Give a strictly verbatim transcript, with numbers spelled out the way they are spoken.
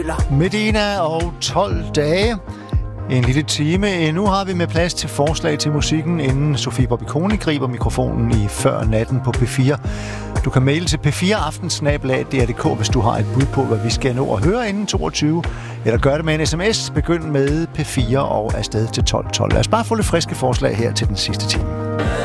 Medina og tolv dage. En lille time. Nu har vi med plads til forslag til musikken, inden Sofie Bobby-Kone griber mikrofonen i Før Natten på P fire. Du kan maile til p fire aften snabel-a d r punktum d k, hvis du har et bud på, hvad vi skal nå at høre inden toogtyve. Eller gør det med en sms. Begynd med P fire og afsted til tolv tolv. Lad os bare få lidt friske forslag her til den sidste time.